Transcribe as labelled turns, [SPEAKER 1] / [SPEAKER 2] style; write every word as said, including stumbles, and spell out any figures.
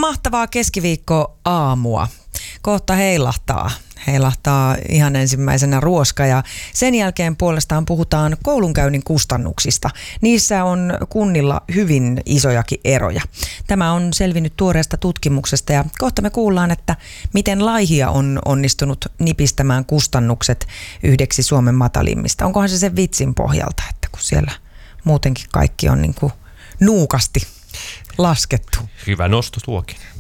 [SPEAKER 1] mahtavaa keskiviikko-aamua. Kohta heilahtaa. Heilahtaa ihan ensimmäisenä ruoska ja sen jälkeen puolestaan puhutaan koulunkäynnin kustannuksista. Niissä on kunnilla hyvin isojakin eroja. Tämä on selvinnyt tuoreesta tutkimuksesta ja kohta me kuullaan, että miten Laihia on onnistunut nipistämään kustannukset yhdeksi Suomen matalimmista. Onkohan se sen vitsin pohjalta, että kun siellä muutenkin kaikki on niin kuin nuukasti laskettu.
[SPEAKER 2] Hyvä nosto tuokin.